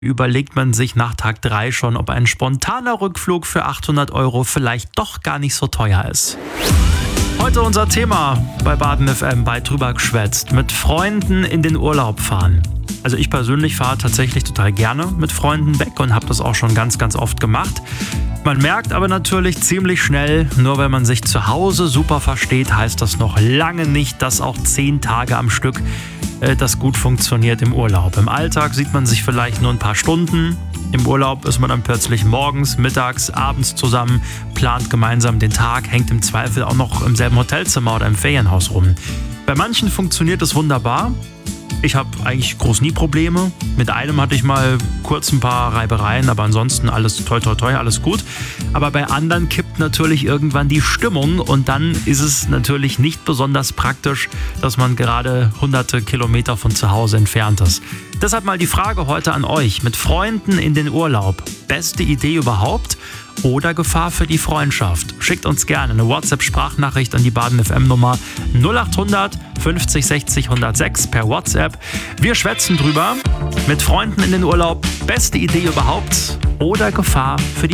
überlegt man sich nach Tag 3 schon, ob ein spontaner Rückflug für 800 € vielleicht doch gar nicht so teuer ist. Heute unser Thema bei Baden FM bei Drüber geschwätzt. Mit Freunden in den Urlaub fahren. Also ich persönlich fahre tatsächlich total gerne mit Freunden weg und habe das auch schon ganz, ganz oft gemacht. Man merkt aber natürlich ziemlich schnell, nur wenn man sich zu Hause super versteht, heißt das noch lange nicht, dass auch 10 Tage am Stück das gut funktioniert im Urlaub. Im Alltag sieht man sich vielleicht nur ein paar Stunden. Im Urlaub ist man dann plötzlich morgens, mittags, abends zusammen, plant gemeinsam den Tag, hängt im Zweifel auch noch im selben Hotelzimmer oder im Ferienhaus rum. Bei manchen funktioniert es wunderbar. Ich habe eigentlich groß nie Probleme. Mit einem hatte ich mal kurz ein paar Reibereien, aber ansonsten alles toi toi toi, alles gut. Aber bei anderen kippt natürlich irgendwann die Stimmung und dann ist es natürlich nicht besonders praktisch, dass man gerade hunderte Kilometer von zu Hause entfernt ist. Deshalb mal die Frage heute an euch. Mit Freunden in den Urlaub. Beste Idee überhaupt oder Gefahr für die Freundschaft? Schickt uns gerne eine WhatsApp-Sprachnachricht an die Baden FM-Nummer 0800 50 60 106 per WhatsApp. Wir schwätzen drüber. Mit Freunden in den Urlaub. Beste Idee überhaupt oder Gefahr für die